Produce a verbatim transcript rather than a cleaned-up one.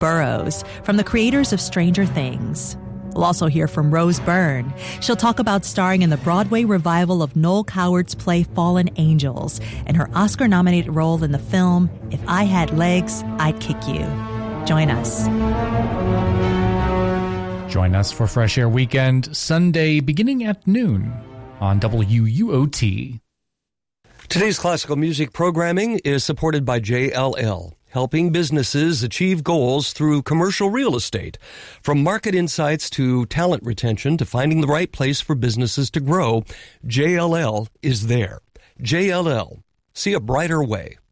Burrows, from the creators of Stranger Things. We'll also hear from Rose Byrne. She'll talk about starring in the Broadway revival of Noel Coward's play Fallen Angels and her Oscar-nominated role in the film If I Had Legs, I'd Kick You. Join us. Join us for Fresh Air Weekend, Sunday beginning at noon on W U O T. Today's classical music programming is supported by J L L, helping businesses achieve goals through commercial real estate. From market insights to talent retention to finding the right place for businesses to grow, J L L is there. J L L. See a brighter way.